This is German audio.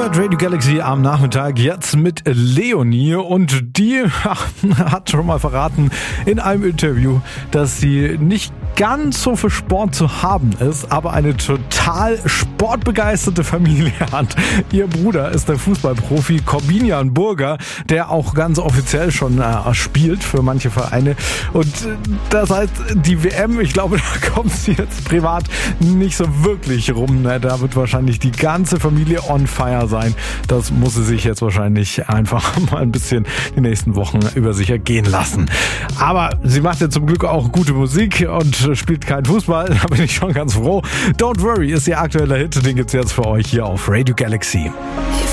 hört Radio Galaxy am Nachmittag jetzt mit Leonie und die hat schon mal verraten in einem Interview, dass sie nicht ganz so für Sport zu haben ist, aber eine total sportbegeisterte Familie hat. Ihr Bruder ist der Fußballprofi Corbinian Burger, der auch ganz offiziell schon spielt für manche Vereine. Und das heißt, die WM, ich glaube, da kommt sie jetzt privat nicht so wirklich rum. Da wird wahrscheinlich die ganze Familie on fire sein. Das muss sie sich jetzt wahrscheinlich einfach mal ein bisschen die nächsten Wochen über sich ergehen lassen. Aber sie macht ja zum Glück auch gute Musik und spielt keinen Fußball. Da bin ich schon ganz froh. Don't Worry ist ihr aktueller Hit. Den gibt's jetzt für euch hier auf Radio Galaxy.